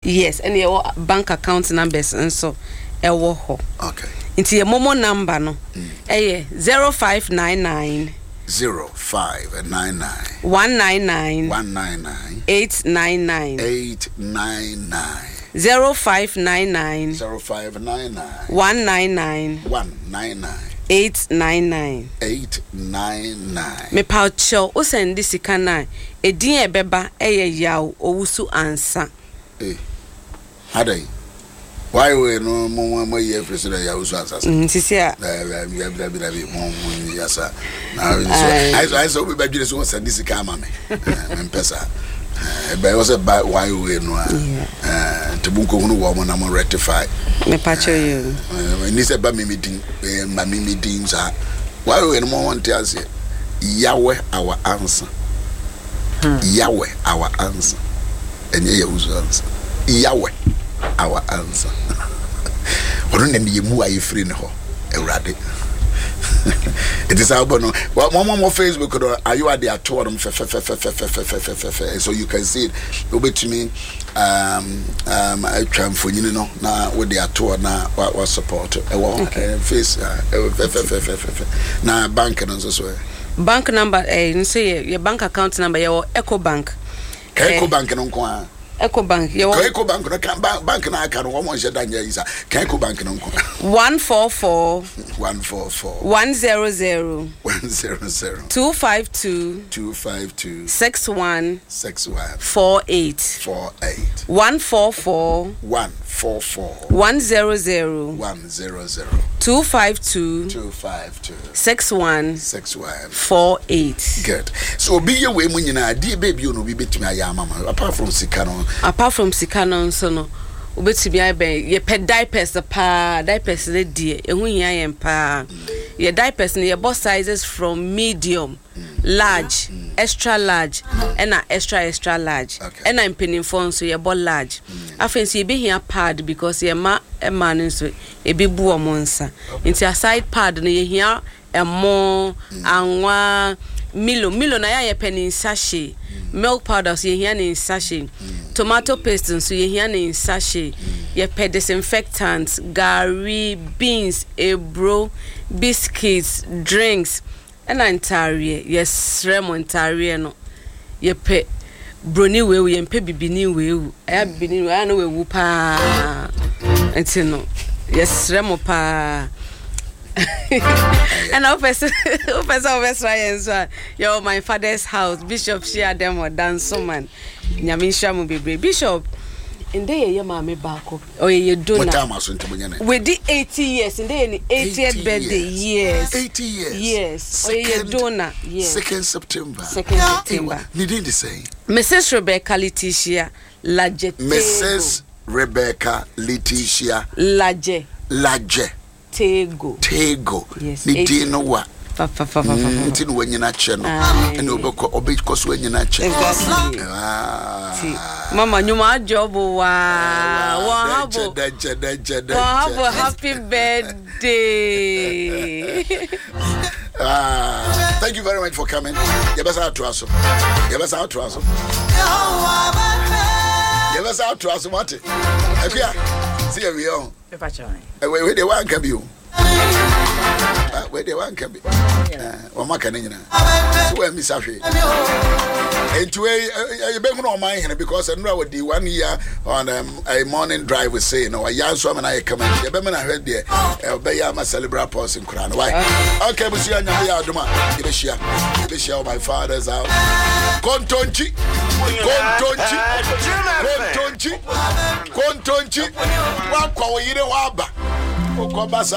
Yes, and your bank account numbers and so ewo ho. Okay. Into your momo number no. 0599 0599 199 199 899 899 0599 0599 199 199 899 899. Me paucho o send this kana edin ebeba yaw owusu ansa. Adai. Why we no mo ye frese ya owusu ansa. Sisi a yasa. I so be badwire so send this kana me. Mpesa. But was about why we no to bunko hunu wo mo na mo rectify. Me pacho you. Ni se ba me meeting sa. Why we no want to say Yahweh our answer. Yahweh our answer. And ye use answer. Yahweh our answer. Oru na me mu ayi free ne ho. Ewrade. It is about no. Well, more Facebook are you at the tour so you can see it. You'll be to me I try for you know now with the tour now what support face now bank and so bank number say your bank account number your Eco Bank no Eco Bank your Eco Bank no can bank na can one more danya isa Eco Bank no 144 100 252 61 48 144 100 252 61 48. Good. So be your way when you know dear baby you know be between my mama apart from Sikano so no ubetimi abe ye pet diapers diapers le die ehu hia ye pa ye diapers ne ye boss sizes from medium large extra large and extra large and I'm penning phone so ye bo large afensi ye be hia pad because ye ma no so e be bu omonsa into a side pad no ye hia emo anwa Milo na ya penny sachet milk powder so ye hia in sachet tomato paste so ye hia in sachet ye pet disinfectants gari beans ebro biscuits drinks and antare yes remontare no ye pet broni we ye pet bibini we aya bibini we no we wu pa entino yes remo pa and yo my father's house Bishop share them or dance man nyamisha mu bebre Bishop inde ye mama baako or ye dona with the 80 years inde ye 80th birthday years 80 years yes or ye dona yes 2nd September Need the same Mrs. Rebecca Letitia Laje Mrs. Rebecca Letitia Laje Tego. Yes. Ni dino wa. Ntino wanyina che no. Ene obeko so wanyina che. Exactly. Mama nyuma job wa. Have a happy birthday. Thank you very much for coming. Yebasa out to us. What? See we on. Where they want can be you. Where they want can be. Or Macanina. Where Miss Afi. And to a big on my hand because I know what the 1 year on a morning drive was saying, or a young woman I come in. The women I heard there, Bayama celebrate person crown. Why? Okay, Monsieur Yaduma, Ibishia, my father's out. Contonchi. One call you know,